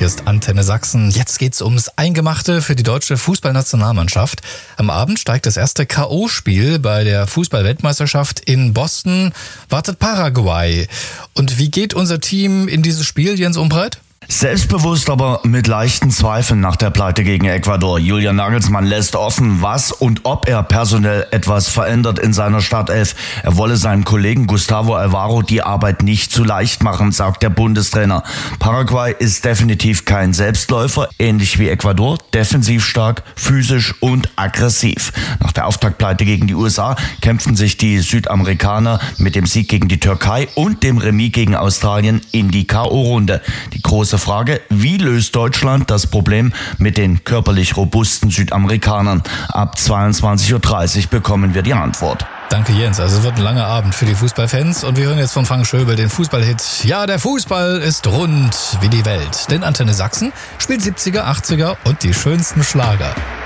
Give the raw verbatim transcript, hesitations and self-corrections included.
Hier ist Antenne Sachsen. Jetzt geht's ums Eingemachte für die deutsche Fußballnationalmannschaft. Am Abend steigt das erste K O-Spiel bei der Fußball-Weltmeisterschaft in Boston. Wartet Paraguay. Und wie geht unser Team in dieses Spiel, Jens Umbreit? Selbstbewusst, aber mit leichten Zweifeln nach der Pleite gegen Ecuador. Julian Nagelsmann lässt offen, was und ob er personell etwas verändert in seiner Startelf. Er wolle seinem Kollegen Gustavo Alvaro die Arbeit nicht zu leicht machen, sagt der Bundestrainer. Paraguay ist definitiv kein Selbstläufer, ähnlich wie Ecuador, defensiv stark, physisch und aggressiv. Nach der Auftaktpleite gegen die U S A kämpfen sich die Südamerikaner mit dem Sieg gegen die Türkei und dem Remis gegen Australien in die K O-Runde. Die große Frage, wie löst Deutschland das Problem mit den körperlich robusten Südamerikanern? Ab zweiundzwanzig Uhr dreißig bekommen wir die Antwort. Danke Jens, also es wird ein langer Abend für die Fußballfans und wir hören jetzt von Frank Schöbel den Fußballhit Ja, der Fußball ist rund wie die Welt. Denn Antenne Sachsen spielt siebziger, achtziger und die schönsten Schlager.